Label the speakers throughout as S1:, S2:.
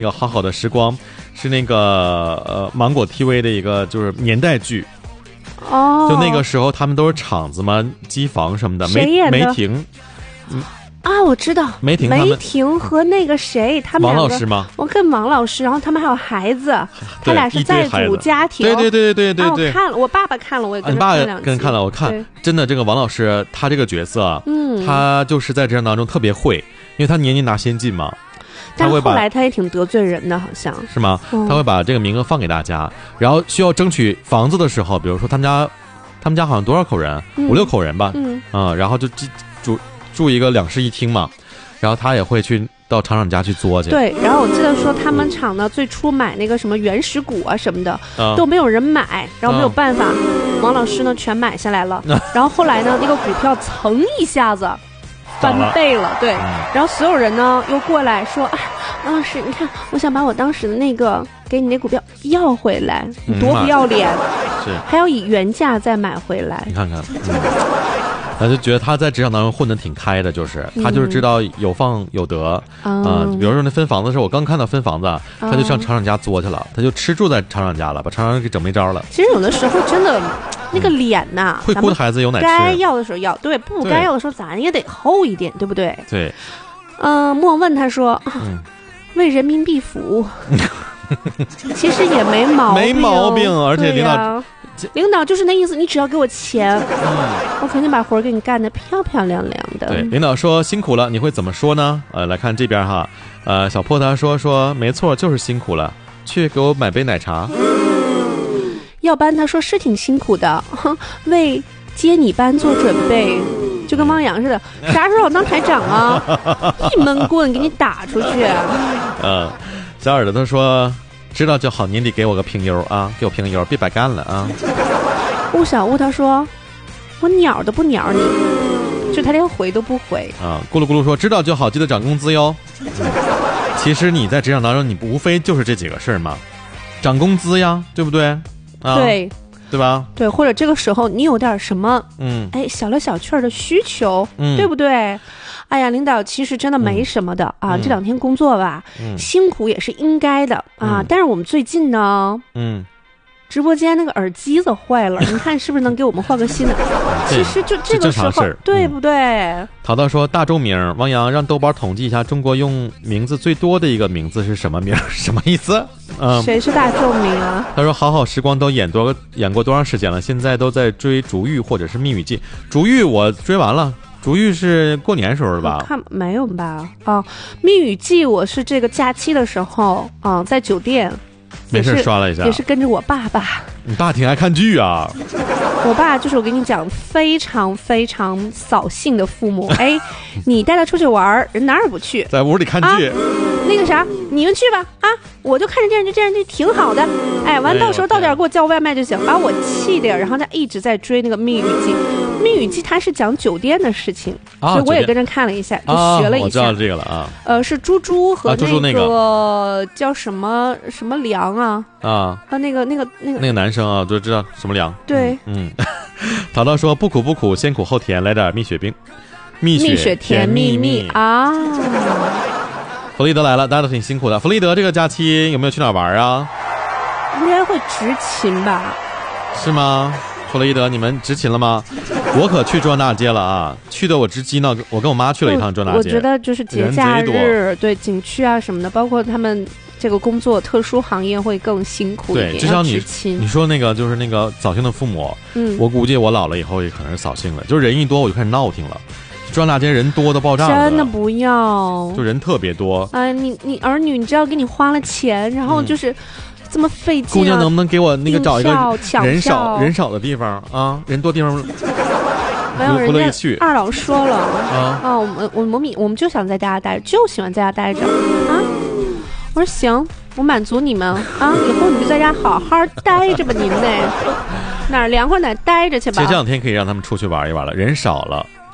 S1: 那个好好的时光是那个芒果 TV 的一个就是年代剧。
S2: 哦，
S1: 就那个时候他们都是厂子嘛，机房什么的。梅婷
S2: 啊，我知道
S1: 梅婷
S2: 和那个谁，他们
S1: 王老师吗？
S2: 我跟王老师，然后他们还有孩子，他俩是在组家庭。
S1: 对、
S2: 啊，我看了，我爸爸看了，我也跟着看两集。
S1: 跟看了，我看真的这个王老师他这个角色，他就是在职场当中特别会，因为他年拿先进嘛。
S2: 但后来他也挺得罪人的，好像
S1: 是吗？他会把这个名额放给大家，然后需要争取房子的时候，比如说他们家好像多少口人，5、6口人吧，然后就住一个2室1厅嘛，然后他也会去到厂长家去作去。对，
S2: 然后我记得说他们厂呢最初买那个什么原始股啊什么的，都没有人买，然后没有办法，王老师呢全买下来了，然后后来呢那个股票蹭一下子翻倍了，对，然后所有人呢又过来说，王老师，你看，我想把我当时的那个给你那股票要回来，你多不要脸，
S1: 是
S2: 还要以原价再买回来。
S1: 你看看，我就觉得他在职场当中混得挺开的，就是他就是知道有放有得比如说那分房子的时候，我刚看到分房子，他就上厂长家作去了，他就吃住在厂长家了，把厂长给整没招了。
S2: 其实有的时候真的。那个脸呐，
S1: 会哭的孩子有奶吃，
S2: 该要的时候要，对，不该要的时候咱也得厚一点，对不对？
S1: 对。
S2: 莫问他说，为人民币服务，其实也没毛病，
S1: 而且
S2: 领导就是那意思，你只要给我钱，我肯定把活给你干得漂漂亮亮的。
S1: 对，领导说辛苦了，你会怎么说呢？来看这边哈，小破他说没错，就是辛苦了，去给我买杯奶茶。
S2: 要班他说是挺辛苦的，为接你班做准备，就跟汪洋似的，啥时候当台长啊？一闷棍给你打出去。
S1: 小耳朵他说知道就好，年底给我个评优啊，给我评优，别白干了啊。
S2: 吴小吴他说我鸟都不鸟你，就他连回都不回
S1: 啊。咕噜咕噜说知道就好，记得涨工资哟。其实你在职场当中，你无非就是这几个事儿嘛，涨工资呀，对不对？对吧？
S2: 对，或者这个时候你有点什么小了小趣儿的需求，对不对？哎呀，领导其实真的没什么的啊，这2天工作吧，辛苦也是应该的啊。但是我们最近呢，直播间那个耳机子坏了，你看是不是能给我们换个新的？其实就这个时候，对不对？
S1: 淘淘说大众名，王洋让豆包统计一下中国用名字最多的一个名字是什么名？什么意思？
S2: 谁是大众名啊？
S1: 他说好好时光都演过多长时间了？现在都在追逐玉或者是蜜语记。逐玉我追完了。逐玉是过年时候的吧？
S2: 看没有吧？蜜语记我是这个假期的时候在酒店。
S1: 没事刷了一下，
S2: 也是跟着我爸爸。
S1: 你爸挺爱看剧啊。
S2: 我爸就是我跟你讲，非常非常扫兴的父母。你带他出去玩，人哪儿也不去，
S1: 在屋里看剧。
S2: 那个啥，你们去吧我就看着电视剧挺好的。完到时候到点给我叫外卖就行，把我气的。然后他一直在追那个蜜语记。蜜语记它是讲酒店的事情，所以我也跟着看了一下，就学了一下。
S1: 我知道这个了啊。
S2: 是猪猪和那个叫什么梁那个男
S1: 生啊，都知道什么梁。
S2: 对，
S1: 淘淘说不苦不苦，先苦后甜，来点蜜雪冰，蜜雪甜蜜蜜啊。弗利德来了，大家都挺辛苦的。弗利德这个假期有没有去哪玩啊？
S2: 应该会执勤吧？
S1: 是吗？弗洛伊德，你们执勤了吗？我可去转大街了啊！去的我直激呢，我跟我妈去了一趟转大街。
S2: 我觉得就是节假日，对景区啊什么的，包括他们这个工作特殊行业会更辛苦一点。
S1: 对，就像你说那个就是那个扫兴的父母，我估计我老了以后也可能是扫兴了，就人一多我就开始闹腾了。转大街人多的爆炸了，
S2: 真的不要，
S1: 就人特别多。
S2: 你儿女你知道给你花了钱，然后就是。这么费劲
S1: 姑娘能不能给我那个找一个人少的地方啊？人多地方
S2: 没有人家二老说了我们就想在家待着，就喜欢在家待着啊。我说行，我满足你们啊，以后你就在家好好待着吧，您哪儿凉快哪儿待着去吧。
S1: 这2天可以让他们出去玩一玩了，人少了，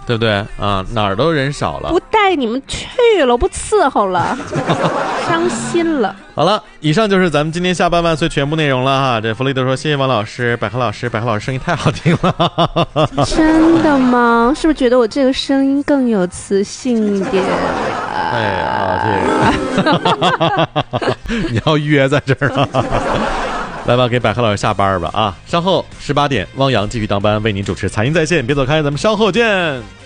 S1: 对不对啊？哪儿都人少了，
S2: 不带你们去了，不伺候了，伤心了。
S1: 好了，以上就是咱们今天下班万岁全部内容了哈。这弗雷德说谢谢王老师，百合老师声音太好听了。
S2: 真的吗？是不是觉得我这个声音更有磁性一点？
S1: 哎呀，这个你要约在这儿了。来吧，给百合老师下班吧啊！稍后18点，汪洋继续当班为您主持财经在线，别走开，咱们稍后见。